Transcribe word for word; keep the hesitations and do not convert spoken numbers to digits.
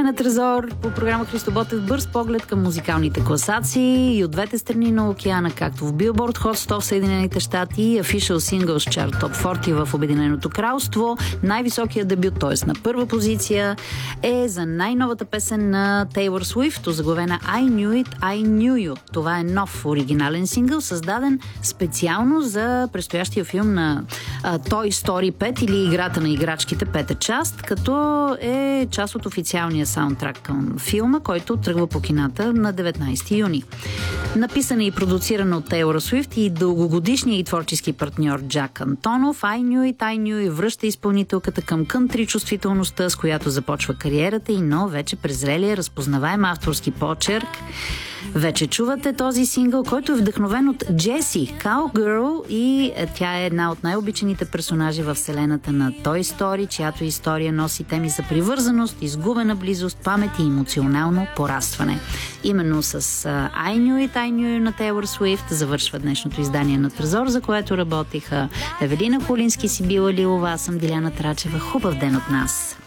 на Трезор по програма Христо Ботев. Бърз поглед към музикалните класации и от двете страни на океана, както в Billboard Hot сто в Съединените щати и Official Singles Chart Top сорок в Обединеното кралство. Най-високият дебют, т.е. на първа позиция, е за най-новата песен на Taylor Swift, озаглавена I Knew It, I Knew You. Това е нов оригинален сингъл, създаден специално за предстоящия филм на а, Toy Story пет или Играта на играчките пета част, като е част от официалния саундтрак към филма, който тръгва по кината на деветнайсети юни. Написана и продуцирана от Тейлор Суифт и дългогодишния и творчески партньор Джак Антонов, I Knew It, I Knew It връща изпълнителката към кънтри чувствителността, с която започва кариерата и, но вече презрелия разпознаваем авторски почерк. Вече чувате този сингъл, който е вдъхновен от Джеси, Cowgirl, и тя е една от най-обичаните персонажи в вселената на Toy Story, чиято история носи теми за привързаност, изгубена близост, памет и емоционално порастване. Именно с I Knew It, I Knew You на Taylor Swift завършва днешното издание на Трезор, за което работиха Евелина Колински, Сибила Лилова, аз съм Диляна Трачева. Хубав ден от нас!